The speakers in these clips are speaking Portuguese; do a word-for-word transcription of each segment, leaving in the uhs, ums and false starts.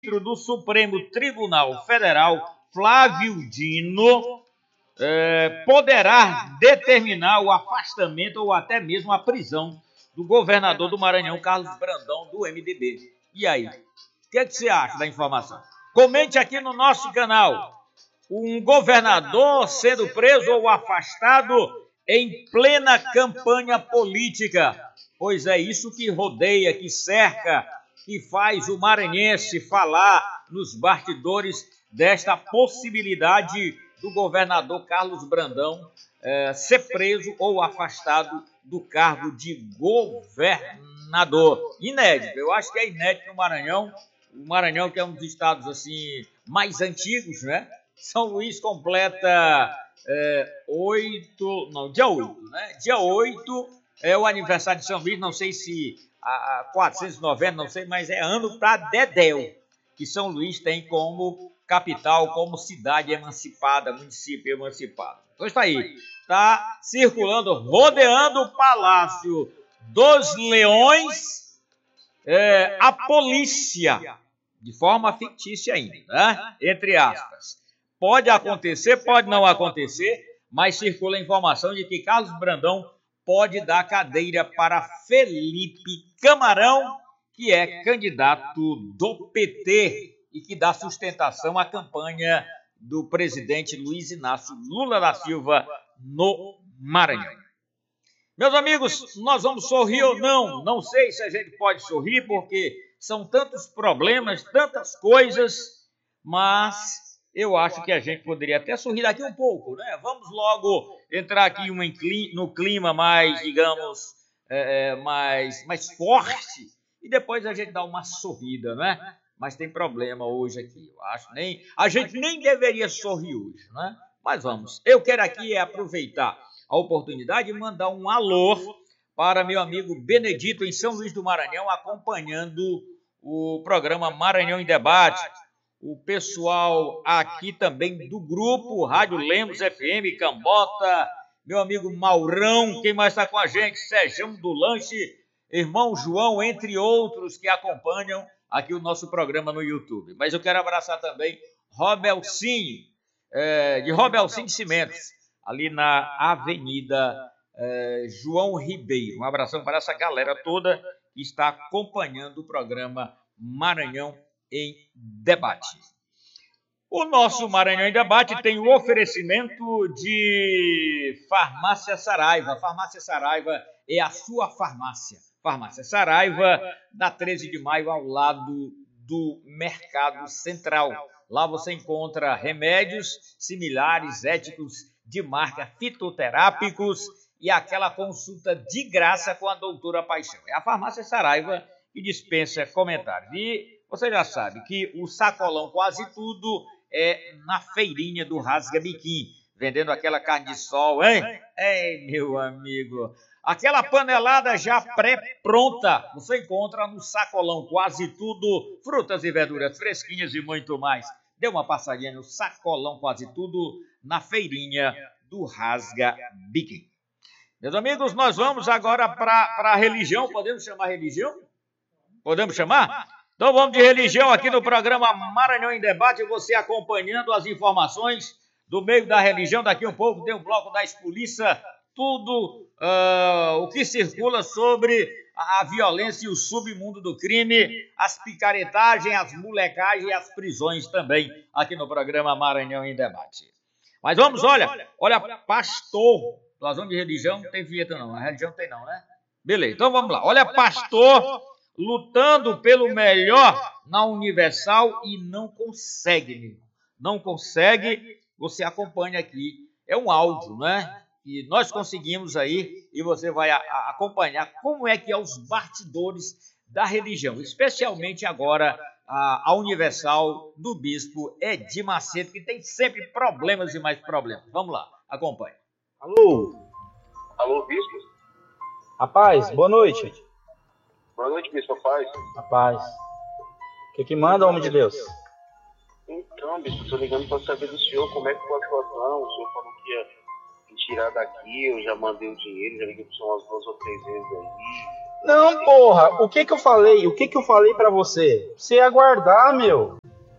do Supremo Tribunal Federal, Flávio Dino, eh, poderá determinar o afastamento ou até mesmo a prisão do governador do Maranhão, Carlos Brandão, do M D B. E aí? O que, é que você acha da informação? Comente aqui no nosso canal. Um governador sendo preso ou afastado em plena campanha política. Pois é isso que rodeia, que cerca, que faz o maranhense falar nos bastidores desta possibilidade do governador Carlos Brandão eh, ser preso ou afastado do cargo de governador. Inédito, eu acho que é inédito no Maranhão. O Maranhão, que é um dos estados assim mais antigos, né? São Luís completa é, oito, não, dia oito, né? Dia oito é o aniversário de São Luís, não sei se a, a quatrocentos e noventa, não sei, mas é ano para Dedéu, que São Luís tem como capital, como cidade emancipada, município emancipado. Então está aí, está circulando, rodeando o Palácio dos Leões, é, a polícia, de forma fictícia ainda, né? Entre aspas. Pode acontecer, pode não acontecer, mas circula a informação de que Carlos Brandão pode dar cadeira para Felipe Camarão, que é candidato do P T e que dá sustentação à campanha do presidente Luiz Inácio Lula da Silva no Maranhão. Meus amigos, nós vamos sorrir ou não? Não sei se a gente pode sorrir, porque são tantos problemas, tantas coisas, mas eu acho que a gente poderia até sorrir daqui um pouco, né? Vamos logo entrar aqui no clima mais, digamos, é, mais, mais forte e depois a gente dá uma sorrida, né? Mas tem problema hoje aqui, eu acho. Nem, a gente nem deveria sorrir hoje, né? Mas vamos. Eu quero aqui aproveitar a oportunidade e mandar um alô para meu amigo Benedito em São Luís do Maranhão, acompanhando o programa Maranhão em Debate. O pessoal aqui também do grupo Rádio Lemos F M, Cambota, meu amigo Maurão, quem mais está com a gente? Sejão do Lanche, irmão João, entre outros que acompanham aqui o nosso programa no YouTube. Mas eu quero abraçar também Robelcinho, é, de Robelcinho de Cimentos, ali na Avenida é, João Ribeiro. Um abração para essa galera toda que está acompanhando o programa Maranhão em Debate. O nosso Maranhão em Debate tem o oferecimento de Farmácia Saraiva. Farmácia Saraiva é a sua farmácia. Farmácia Saraiva, da treze de maio, ao lado do Mercado Central. Lá você encontra remédios similares, éticos, de marca, fitoterápicos e aquela consulta de graça com a doutora Paixão. É a Farmácia Saraiva que dispensa comentários. E você já sabe que o sacolão quase tudo é na feirinha do Rasga Biquim, vendendo aquela carne de sol, hein? Ei, meu amigo, aquela panelada já pré-pronta, você encontra no sacolão quase tudo, frutas e verduras fresquinhas e muito mais. Dê uma passadinha no sacolão quase tudo, na feirinha do Rasga Biquim. Meus amigos, nós vamos agora para a religião, podemos chamar religião? Podemos chamar? Então vamos de religião aqui no programa Maranhão em Debate, você acompanhando as informações do meio da religião. Daqui um pouco tem o bloco da Expolícia, tudo uh, o que circula sobre a violência e o submundo do crime, as picaretagens, as molecagens e as prisões também aqui no programa Maranhão em Debate. Mas vamos, olha, olha, pastor, nós vamos de religião, não tem vinheta não, a religião tem não, né? Beleza, então vamos lá, olha, pastor lutando pelo melhor na Universal e não consegue, meu irmão. Não consegue, você acompanha aqui. É um áudio, né? E nós conseguimos aí e você vai a, a acompanhar como é que é os bastidores da religião, especialmente agora a, a Universal do Bispo Edir Macedo, que tem sempre problemas e mais problemas. Vamos lá, acompanhe. Alô? Alô, Bispo? Rapaz, boa noite. Boa noite, Bispo, paz. Rapaz, o que que manda, homem de Deus? Então, Bispo, estou ligando para saber do senhor como é que foi a situação. O senhor falou que ia me tirar daqui, eu já mandei o dinheiro, já liguei para o senhor umas duas ou três vezes aí. Não, porra, o que que eu falei? O que que eu falei pra você? Você aguardar, meu.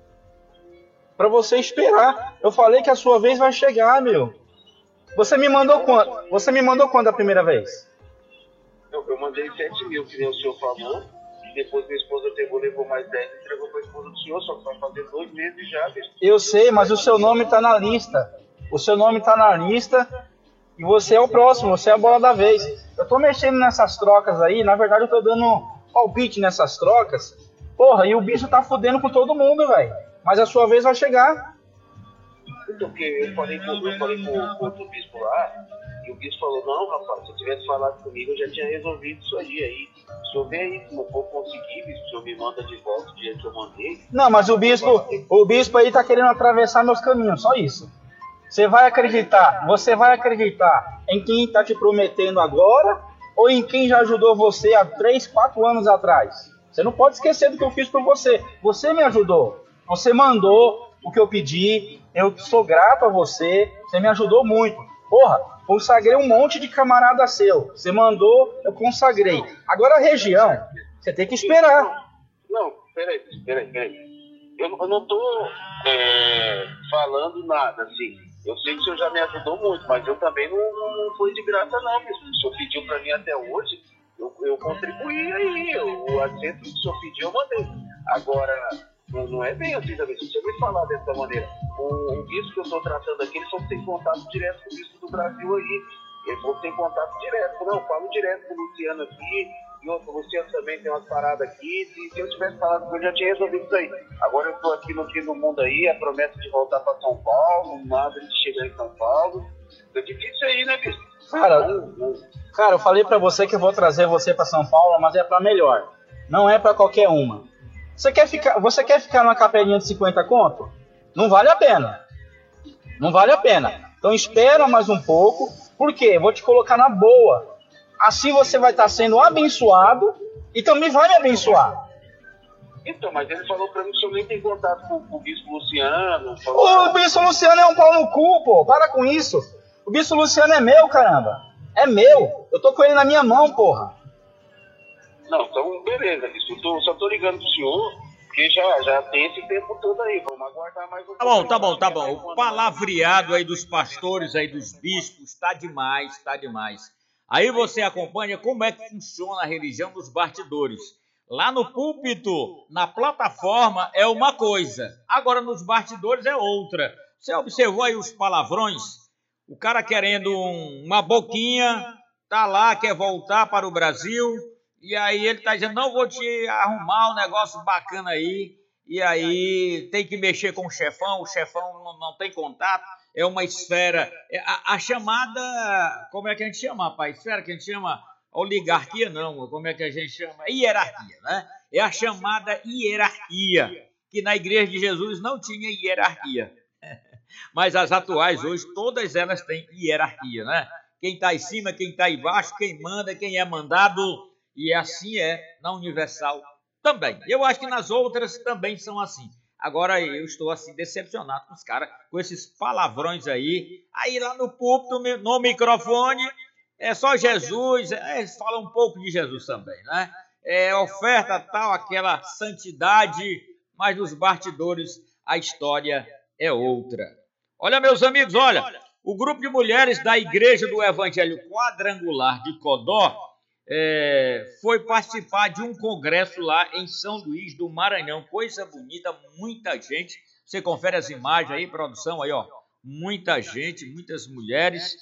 Pra você esperar. Eu falei que a sua vez vai chegar, meu. Você me mandou quando? Você me mandou quando a primeira vez? Eu, eu mandei sete mil, que nem o senhor falou. E depois minha esposa pegou, levou mais dez e entregou pra esposa do senhor. Só que vai fazer dois meses já, bicho. Eu sei, mas o seu nome tá na lista. O seu nome tá na lista. E você é o próximo, você é a bola da vez. Eu tô mexendo nessas trocas aí, na verdade eu tô dando palpite nessas trocas. Porra, e o bicho tá fudendo com todo mundo, velho. Mas a sua vez vai chegar. Então, porque eu falei com, eu falei com, com outro bispo lá, e o bispo falou, não, rapaz, se eu tivesse falado comigo, eu já tinha resolvido isso aí. Aí, se eu ver aí, se não for conseguir, bispo, o senhor me manda de volta o dia que eu mandei. Não, mas o bispo, o bispo aí tá querendo atravessar meus caminhos, só isso. Você vai acreditar, você vai acreditar em quem está te prometendo agora ou em quem já ajudou você há três, quatro anos atrás? Você não pode esquecer do que eu fiz por você. Você me ajudou, você mandou o que eu pedi, eu sou grato a você, você me ajudou muito. Porra, consagrei um monte de camarada seu, você mandou, eu consagrei. Agora a região, você tem que esperar. Não, peraí, peraí, peraí. Eu, eu não tô é, falando nada, assim. Eu sei que o senhor já me ajudou muito, mas eu também não, não, não foi de graça, não. O senhor pediu para mim até hoje, eu, eu contribuí aí. Eu, o assento que o senhor pediu, eu mandei. Agora, não, não é bem assim também. Se você me falar dessa maneira, o, o bispo que eu estou tratando aqui, ele só tem contato direto com o bispo do Brasil aí. Ele só tem contato direto. Não, eu falo direto com o Luciano aqui. E outro, o Luciano também tem umas paradas aqui. Se, se eu tivesse falado com ele, eu já tinha resolvido isso aí. Agora eu estou aqui no fim do mundo aí, a promessa de voltar para São Paulo, nada de chegar em São Paulo. É difícil aí, né, bicho? Cara, cara, eu falei pra você que eu vou trazer você pra São Paulo, mas é pra melhor. Não é pra qualquer uma. Você quer ficar, você quer ficar numa capelinha de cinquenta conto? Não vale a pena. Não vale a pena. Então espera mais um pouco. Por quê? Eu vou te colocar na boa. Assim você vai estar sendo abençoado e também vai me abençoar. Então, mas ele falou pra mim que o senhor nem tem contato com, com o bispo Luciano. Falou... O bispo Luciano é um pau no cu, pô. Para com isso. O bispo Luciano é meu, caramba. É meu. Eu tô com ele na minha mão, porra. Não, então beleza, bispo. Eu tô, só tô ligando pro senhor, porque já, já tem esse tempo todo aí. Vamos aguardar mais um pouco. Tá bom, tá bom, tá bom. O palavreado aí dos pastores, aí dos bispos, tá demais, tá demais. Aí você acompanha como é que funciona a religião nos bastidores. Lá no púlpito, na plataforma, é uma coisa. Agora nos bastidores é outra. Você observou aí os palavrões? O cara querendo um, uma boquinha, tá lá, quer voltar para o Brasil. E aí ele tá dizendo, não, vou te arrumar um negócio bacana aí. E aí tem que mexer com o chefão, o chefão não, não tem contato. É uma esfera, a, a chamada, como é que a gente chama, rapaz? Esfera que a gente chama, oligarquia não, como é que a gente chama? Hierarquia, né? É a chamada hierarquia, que na Igreja de Jesus não tinha hierarquia. Mas as atuais hoje, todas elas têm hierarquia, né? Quem está em cima, quem está embaixo, quem manda, quem é mandado, e assim é na Universal também. Eu acho que nas outras também são assim. Agora eu estou assim decepcionado com os caras, com esses palavrões aí. Aí lá no púlpito, no microfone, é só Jesus, é, eles falam um pouco de Jesus também, né? É oferta tal, aquela santidade, mas nos bastidores a história é outra. Olha, meus amigos, olha, o grupo de mulheres da Igreja do Evangelho Quadrangular de Codó É, foi participar de um congresso lá em São Luís do Maranhão. Coisa bonita, muita gente. Você confere as imagens aí, produção, aí, ó. Muita gente, muitas mulheres.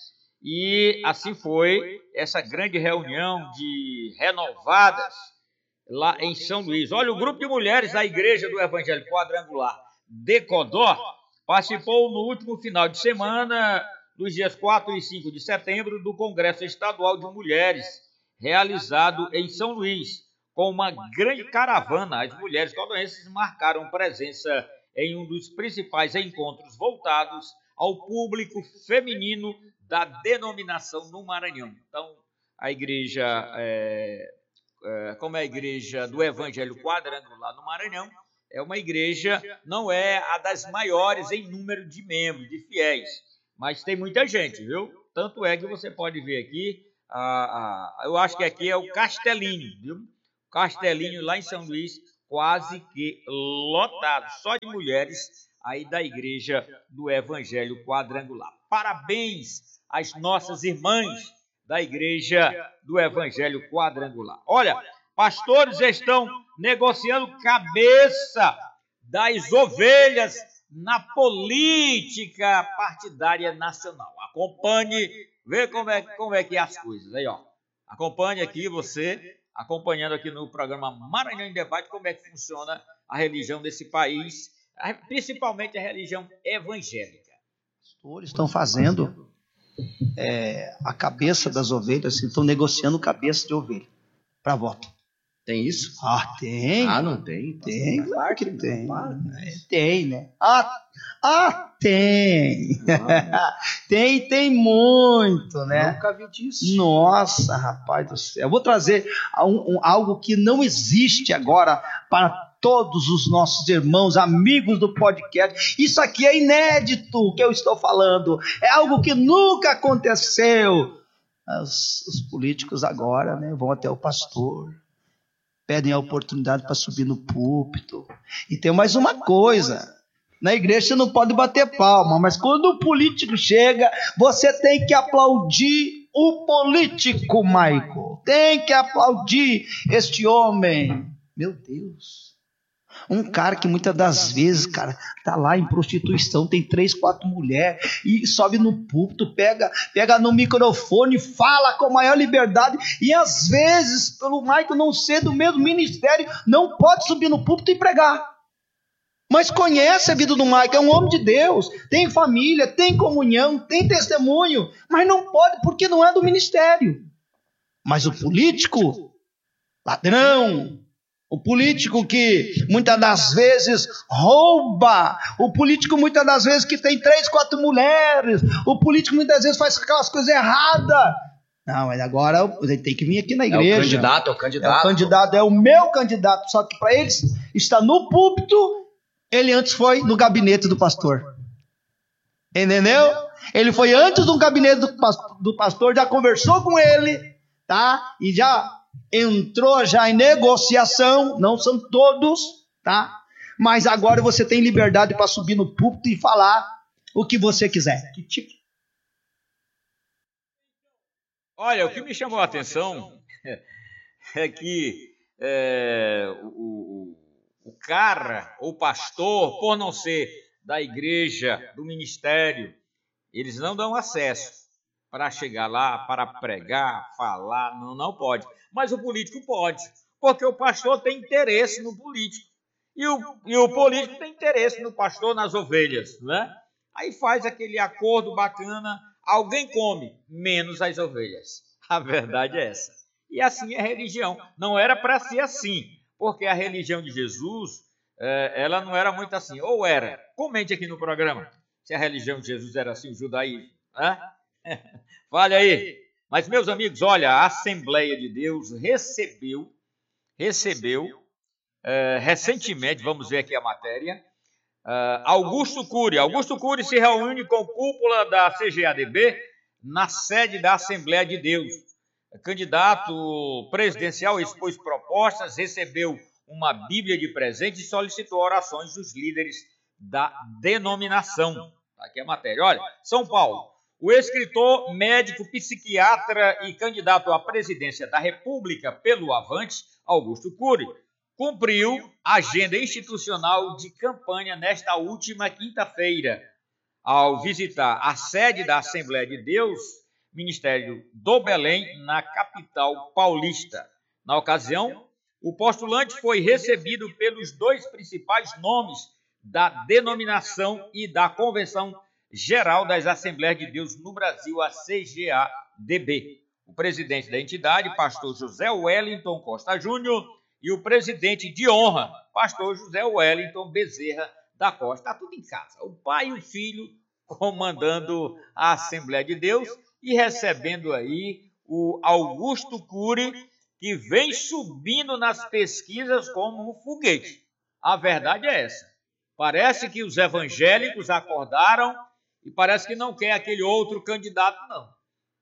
E assim foi essa grande reunião de renovadas lá em São Luís. Olha, o grupo de mulheres da Igreja do Evangelho Quadrangular de Codó participou no último final de semana, nos dias quatro e cinco de setembro, do Congresso Estadual de Mulheres, realizado em São Luís, com uma grande caravana. As mulheres codoenses marcaram presença em um dos principais encontros voltados ao público feminino da denominação no Maranhão. Então, a igreja, é, é, como é a igreja do Evangelho Quadrangular no Maranhão, é uma igreja, não é a das maiores em número de membros, de fiéis, mas tem muita gente, viu? Tanto é que você pode ver aqui a, a, eu acho que aqui é o Castelinho, viu? Castelinho lá em São Luís, quase que lotado, só de mulheres aí da Igreja do Evangelho Quadrangular. Parabéns às nossas irmãs da Igreja do Evangelho Quadrangular. Olha, pastores estão negociando cabeça das ovelhas na política partidária nacional. Acompanhe, vê como é, como é que é as coisas. Aí, ó. Acompanhe aqui você, acompanhando aqui no programa Maranhão em Debate, como é que funciona a religião desse país, principalmente a religião evangélica. Os pastores estão fazendo é, a cabeça das ovelhas, estão negociando cabeça de ovelha para voto. Tem isso? Ah, tem. Ah, não tem? Tem, claro que tem. É, tem, né? Ah, ah tem. Ah. tem, tem muito, né? Nunca vi disso. Nossa, rapaz do céu. Eu vou trazer um, um, algo que não existe agora para todos os nossos irmãos, amigos do podcast. Isso aqui é inédito, o que eu estou falando. É algo que nunca aconteceu. Os, os políticos agora, né, vão até o pastor, pedem a oportunidade para subir no púlpito. E tem mais uma coisa. Na igreja você não pode bater palma, mas quando o político chega, você tem que aplaudir o político, Michael. Tem que aplaudir este homem. Meu Deus. Um cara que muitas das vezes, cara, tá lá em prostituição, tem três, quatro mulheres, e sobe no púlpito, pega, pega no microfone, fala com a maior liberdade, e às vezes, pelo Michael não ser do mesmo ministério, não pode subir no púlpito e pregar. Mas conhece a vida do Michael, é um homem de Deus, tem família, tem comunhão, tem testemunho, mas não pode porque não é do ministério. Mas o político, ladrão, o político que muitas das vezes rouba, o político muitas das vezes que tem três, quatro mulheres, o político muitas vezes faz aquelas coisas erradas. Não, mas agora ele tem que vir aqui na igreja. É o candidato, é o candidato. É o candidato, é o meu candidato, só que para eles está no púlpito, ele antes foi no gabinete do pastor. Entendeu? Ele foi antes do gabinete do pastor, já conversou com ele, tá? E já entrou já em negociação, não são todos, tá? Mas agora você tem liberdade para subir no púlpito e falar o que você quiser. Que tipo? Olha, o que me chamou a atenção é que é, o, o, o cara, o pastor, por não ser da igreja, do ministério, eles não dão acesso para chegar lá, para pregar, falar, não, não pode. Mas o político pode, porque o pastor tem interesse no político. E o, e o político tem interesse no pastor, nas ovelhas, né? Aí faz aquele acordo bacana, alguém come, menos as ovelhas. A verdade é essa. E assim é a religião. Não era para ser assim, porque a religião de Jesus, é, ela não era muito assim. Ou era, comente aqui no programa, se a religião de Jesus era assim, o judaísmo, né? Fale aí. Mas, meus amigos, olha, a Assembleia de Deus recebeu, recebeu, uh, recentemente, vamos ver aqui a matéria, uh, Augusto Cury. Augusto Cury se reúne com cúpula da C G A D B na sede da Assembleia de Deus. Candidato presidencial expôs propostas, recebeu uma Bíblia de presente e solicitou orações dos líderes da denominação. Aqui é a matéria. Olha, São Paulo. O escritor, médico, psiquiatra e candidato à presidência da República pelo Avante, Augusto Cury, cumpriu a agenda institucional de campanha nesta última quinta-feira, ao visitar a sede da Assembleia de Deus, Ministério do Belém, na capital paulista. Na ocasião, o postulante foi recebido pelos dois principais nomes da denominação e da Convenção Geral das Assembleias de Deus no Brasil, a C G A D B. O presidente da entidade, pastor José Wellington Costa Júnior, e o presidente de honra, pastor José Wellington Bezerra da Costa. Está tudo em casa. O pai e o filho comandando a Assembleia de Deus e recebendo aí o Augusto Cury, que vem subindo nas pesquisas como um foguete. A verdade é essa. Parece que os evangélicos acordaram e parece que não quer aquele outro candidato, não.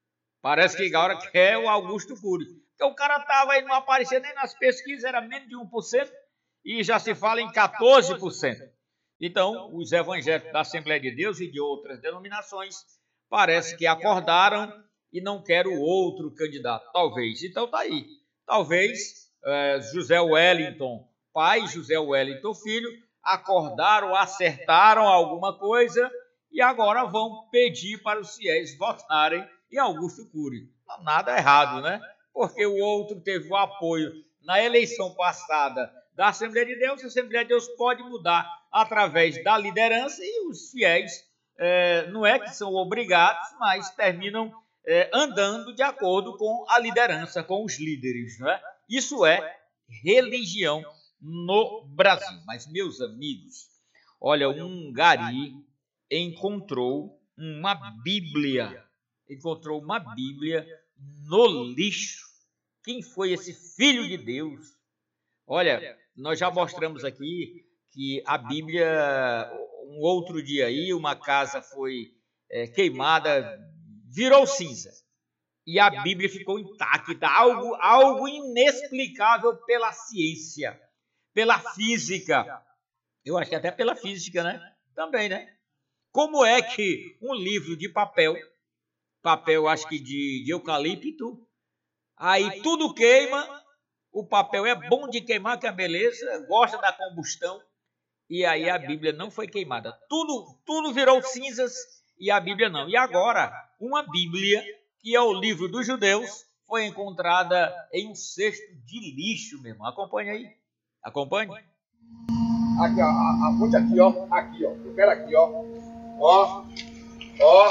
Parece que agora quer o Augusto Cury. Porque o cara estava aí, não aparecia nem nas pesquisas, era menos de um por cento e já se fala em quatorze por cento. Então, os evangélicos da Assembleia de Deus e de outras denominações parece que acordaram e não querem o outro candidato, talvez. Então tá aí. Talvez é, José Wellington, pai José Wellington filho, acordaram, acertaram alguma coisa e agora vão pedir para os fiéis votarem em Augusto Cury. Nada errado, né? Porque o outro teve o apoio na eleição passada da Assembleia de Deus, a Assembleia de Deus pode mudar através da liderança e os fiéis é, não é que são obrigados, mas terminam é, andando de acordo com a liderança, com os líderes. Não é? Isso é religião no Brasil. Mas, meus amigos, olha, um gari encontrou uma Bíblia, encontrou uma Bíblia no lixo. Quem foi esse filho de Deus? Olha, nós já mostramos aqui que a Bíblia, um outro dia aí, uma casa foi é, queimada, virou cinza. E a Bíblia ficou intacta, algo, algo inexplicável pela ciência, pela física. Eu acho que até pela física, né? Também, né? Como é que um livro de papel, papel acho que de, de eucalipto, aí tudo queima, o papel é bom de queimar, que é beleza, gosta da combustão, e aí a Bíblia não foi queimada. Tudo, tudo virou cinzas e a Bíblia não. E agora, uma Bíblia, que é o livro dos judeus, foi encontrada em um cesto de lixo, meu irmão. Acompanhe aí. Acompanhe. Aqui, ó, a, a fonte aqui, ó, aqui, ó, eu quero aqui, ó, ó, ó,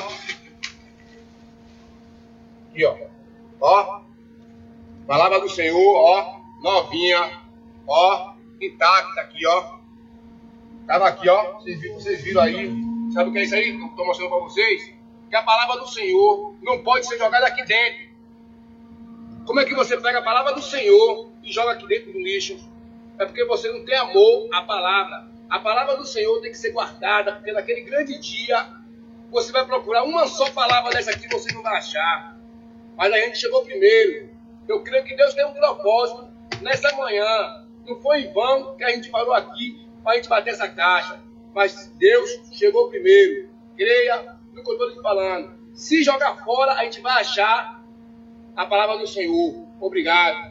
aqui, ó, ó, palavra do Senhor, ó, novinha, ó, intacta aqui, ó, tava aqui, ó, vocês viram, vocês viram aí, sabe o que é isso aí que eu tô mostrando pra vocês? Que a palavra do Senhor não pode ser jogada aqui dentro. Como é que você pega a palavra do Senhor e joga aqui dentro do lixo? É porque você não tem amor à palavra. A palavra do Senhor tem que ser guardada, porque naquele grande dia você vai procurar uma só palavra dessa aqui, você não vai achar. Mas a gente chegou primeiro. Eu creio que Deus tem um propósito nessa manhã. Não foi em vão que a gente parou aqui para a gente bater essa caixa. Mas Deus chegou primeiro. Creia no que eu estou lhe falando. Se jogar fora, a gente vai achar a palavra do Senhor. Obrigado.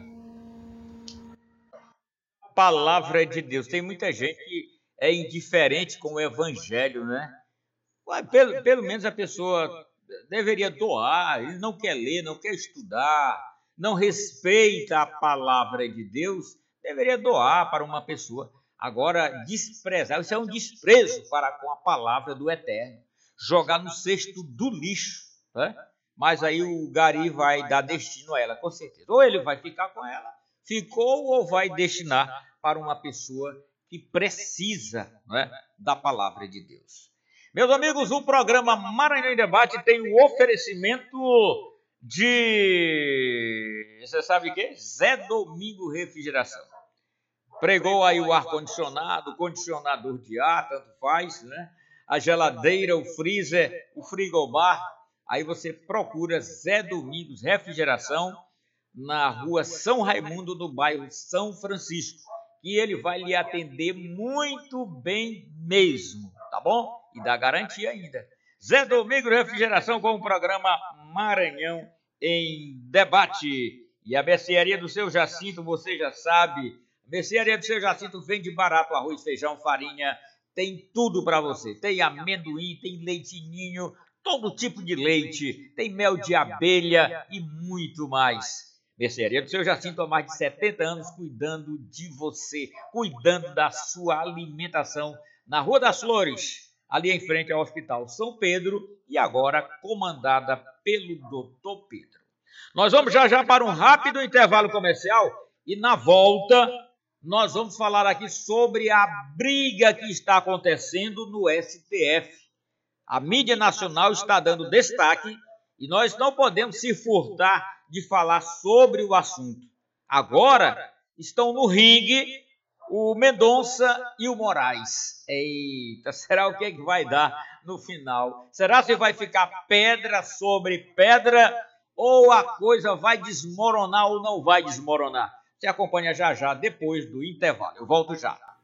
Palavra de Deus. Tem muita gente que é indiferente com o evangelho, né? Pelo, pelo menos a pessoa deveria doar, ele não quer ler, não quer estudar, não respeita a palavra de Deus, deveria doar para uma pessoa. Agora, desprezar, isso é um desprezo para com a palavra do Eterno. Jogar no cesto do lixo, né? Mas aí o gari vai dar destino a ela, com certeza. Ou ele vai ficar com ela, ficou, ou vai destinar para uma pessoa que precisa, né, da palavra de Deus. Meus amigos, o programa Maranhão em Debate tem o oferecimento de... Você sabe o quê? Zé Domingo Refrigeração. Pregou aí o ar-condicionado, o condicionador de ar, tanto faz, né? A geladeira, o freezer, o frigobar. Aí você procura Zé Domingos Refrigeração na rua São Raimundo, no bairro São Francisco. E ele vai lhe atender muito bem mesmo, tá bom? E dá garantia ainda. Zé Domingos Refrigeração com o programa Maranhão em Debate. E a mercearia do Seu Jacinto, você já sabe, a mercearia do Seu Jacinto vende barato, arroz, feijão, farinha, tem tudo para você. Tem amendoim, tem leite ninho, todo tipo de leite, tem mel de abelha e muito mais. Mercearia do Seu Jacinto há mais de setenta anos cuidando de você, cuidando da sua alimentação na Rua das Flores, ali em frente ao Hospital São Pedro e agora comandada pelo doutor Pedro. Nós vamos já já para um rápido intervalo comercial e na volta nós vamos falar aqui sobre a briga que está acontecendo no S T F. A mídia nacional está dando destaque e nós não podemos se furtar de falar sobre o assunto. Agora estão no ringue o Mendonça e o Moraes. Eita, será o que, é que vai dar no final? Será que vai ficar pedra sobre pedra ou a coisa vai desmoronar ou não vai desmoronar? Você acompanha já já depois do intervalo. Eu volto já.